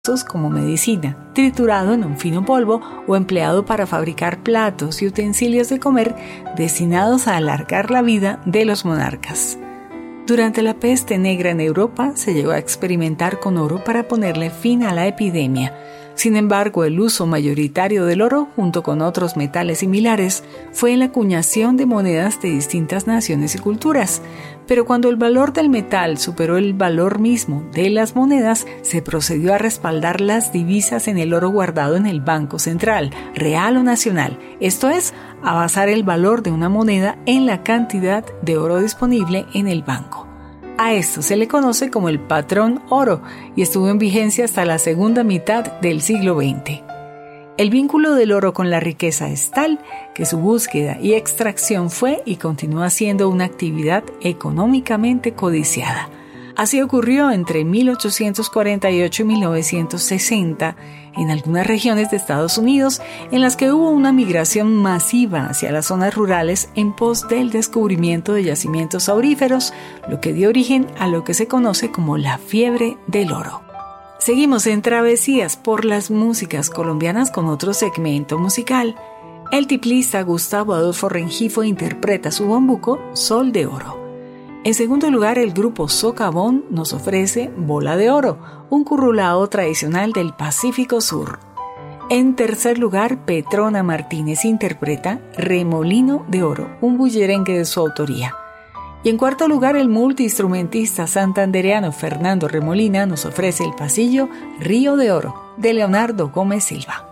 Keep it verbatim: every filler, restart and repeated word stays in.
como medicina, triturado en un fino polvo o empleado para fabricar platos y utensilios de comer destinados a alargar la vida de los monarcas. Durante la peste negra en Europa se llegó a experimentar con oro para ponerle fin a la epidemia. Sin embargo, el uso mayoritario del oro, junto con otros metales similares, fue en la acuñación de monedas de distintas naciones y culturas. Pero cuando el valor del metal superó el valor mismo de las monedas, se procedió a respaldar las divisas en el oro guardado en el Banco Central, real o nacional, esto es, a basar el valor de una moneda en la cantidad de oro disponible en el banco. A esto se le conoce como el patrón oro y estuvo en vigencia hasta la segunda mitad del siglo veinte. El vínculo del oro con la riqueza es tal que su búsqueda y extracción fue y continúa siendo una actividad económicamente codiciada. Así ocurrió entre mil ochocientos cuarenta y ocho y mil novecientos sesenta en algunas regiones de Estados Unidos en las que hubo una migración masiva hacia las zonas rurales en pos del descubrimiento de yacimientos auríferos, lo que dio origen a lo que se conoce como la fiebre del oro. Seguimos en travesías por las músicas colombianas con otro segmento musical. El tiplista Gustavo Adolfo Rengifo interpreta su bambuco Sol de Oro. En segundo lugar, el grupo Socavón nos ofrece Bola de Oro, un currulao tradicional del Pacífico Sur. En tercer lugar, Petrona Martínez interpreta Remolino de Oro, un bullerengue de su autoría. Y en cuarto lugar, el multiinstrumentista santandereano Fernando Remolina nos ofrece el pasillo Río de Oro, de Leonardo Gómez Silva.